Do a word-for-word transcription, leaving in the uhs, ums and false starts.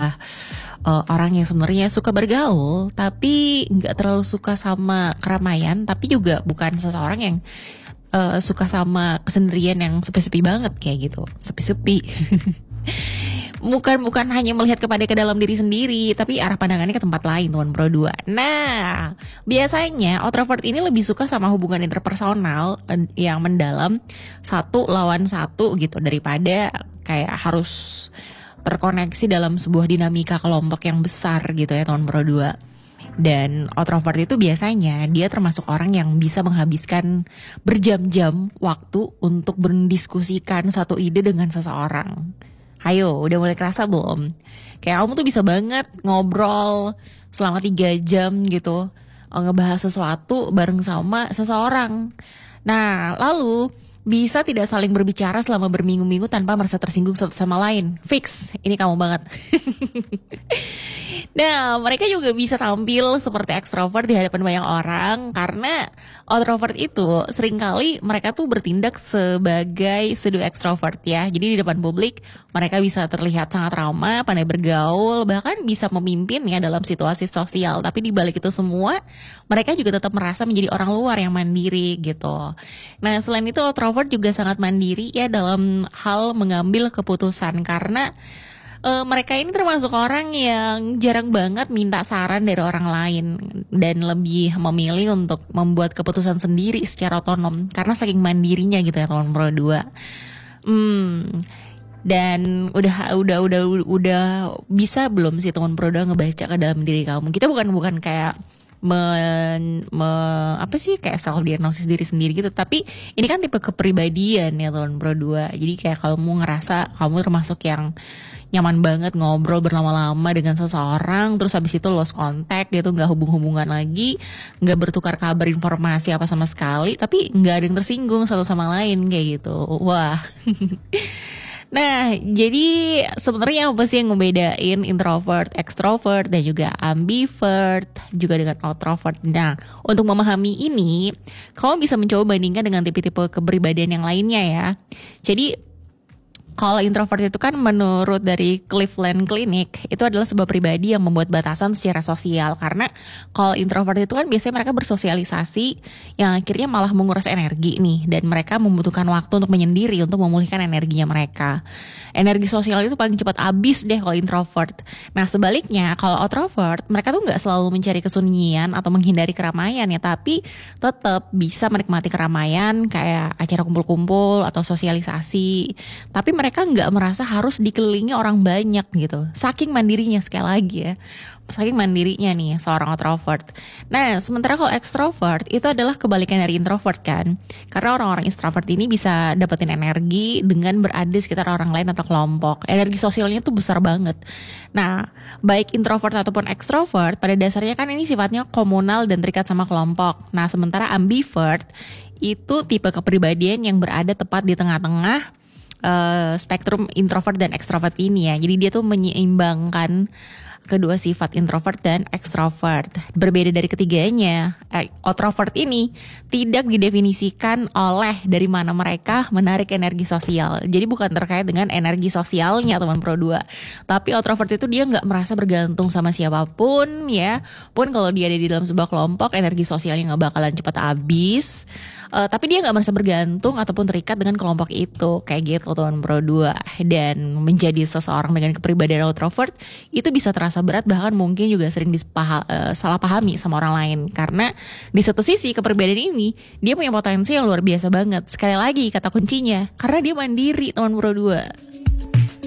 adalah uh, orang yang sebenarnya suka bergaul tapi nggak terlalu suka sama keramaian, tapi juga bukan seseorang yang uh, suka sama kesendirian yang sepi-sepi banget kayak gitu, sepi-sepi. Bukan bukan hanya melihat kepada ke dalam diri sendiri, tapi arah pandangannya ke tempat lain, teman Pro dua. Nah, biasanya introvert ini lebih suka sama hubungan interpersonal yang mendalam, satu lawan satu gitu, daripada kayak harus terkoneksi dalam sebuah dinamika kelompok yang besar gitu ya, teman Pro dua. Dan introvert itu biasanya dia termasuk orang yang bisa menghabiskan berjam-jam waktu untuk berdiskusikan satu ide dengan seseorang. Ayo, udah mulai kerasa belum? Kayak kamu tuh bisa banget ngobrol selama tiga jam gitu, ngebahas sesuatu bareng sama seseorang. Nah, lalu bisa tidak saling berbicara selama berminggu-minggu tanpa merasa tersinggung satu sama lain. Fix, ini kamu banget. Nah, mereka juga bisa tampil seperti ekstrovert di hadapan banyak orang, karena introvert itu seringkali mereka tuh bertindak sebagai pseudo ekstrovert ya. Jadi di depan publik mereka bisa terlihat sangat ramah, pandai bergaul, bahkan bisa memimpin ya dalam situasi sosial. Tapi di balik itu semua, mereka juga tetap merasa menjadi orang luar yang mandiri gitu. Nah, selain itu introvert juga sangat mandiri ya dalam hal mengambil keputusan, karena Uh, mereka ini termasuk orang yang jarang banget minta saran dari orang lain dan lebih memilih untuk membuat keputusan sendiri secara otonom karena saking mandirinya gitu ya, teman Pro dua. Hmm, dan udah udah udah udah bisa belum sih teman Pro dua ngebaca ke dalam diri kamu? Kita bukan bukan kayak Men, me, apa sih kayak self diagnosis diri sendiri gitu, tapi ini kan tipe kepribadian ya teman Pro dua. Jadi kayak kamu ngerasa kamu termasuk yang nyaman banget ngobrol berlama-lama dengan seseorang, terus habis itu lost contact gitu, nggak hubung-hubungan lagi, nggak bertukar kabar informasi apa sama sekali, tapi nggak ada yang tersinggung satu sama lain kayak gitu. Wah. Nah, jadi sebenarnya apa sih yang ngebedain introvert, extrovert, dan juga ambivert, juga dengan outrovert? Nah, untuk memahami ini, kamu bisa mencoba bandingkan dengan tipe-tipe kepribadian yang lainnya ya. Jadi kalau introvert itu kan menurut dari Cleveland Clinic itu adalah sebuah pribadi yang membuat batasan secara sosial, karena kalau introvert itu kan biasanya mereka bersosialisasi yang akhirnya malah menguras energi nih, dan mereka membutuhkan waktu untuk menyendiri untuk memulihkan energinya mereka. Energi sosial itu paling cepat habis deh kalau introvert. Nah, sebaliknya kalau outrovert mereka tuh nggak selalu mencari kesunyian atau menghindari keramaian ya, tapi tetap bisa menikmati keramaian kayak acara kumpul-kumpul atau sosialisasi. Tapi mereka mereka nggak merasa harus dikelilingi orang banyak gitu. Saking mandirinya, sekali lagi ya. Saking mandirinya nih seorang introvert. Nah, sementara kalau extrovert itu adalah kebalikan dari introvert kan. Karena orang-orang extrovert ini bisa dapetin energi dengan berada di sekitar orang lain atau kelompok. Energi sosialnya tuh besar banget. Nah, baik introvert ataupun extrovert pada dasarnya kan ini sifatnya komunal dan terikat sama kelompok. Nah, sementara ambivert itu tipe kepribadian yang berada tepat di tengah-tengah Uh, spektrum introvert dan extrovert ini ya. Jadi dia tuh menyeimbangkan kedua sifat introvert dan extrovert. Berbeda dari ketiganya, eh, introvert ini tidak didefinisikan oleh dari mana mereka menarik energi sosial. Jadi bukan terkait dengan energi sosialnya teman Pro dua. Tapi introvert itu dia gak merasa bergantung sama siapapun ya. Pun kalau dia ada di dalam sebuah kelompok, energi sosialnya gak bakalan cepat habis. Uh, tapi dia gak merasa bergantung ataupun terikat dengan kelompok itu. Kayak gitu teman Pro dua. Dan menjadi seseorang dengan kepribadian introvert itu bisa terasa berat, bahkan mungkin juga sering disalah uh, salah pahami sama orang lain. Karena di satu sisi kepribadian ini dia punya potensi yang luar biasa banget. Sekali lagi kata kuncinya, karena dia mandiri teman Pro dua.